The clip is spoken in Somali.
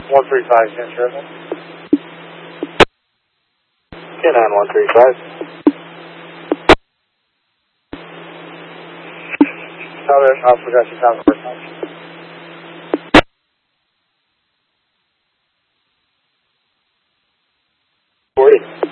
135, San Travel. K9 135. Southern Alpha Gotcha Tower first time. 40.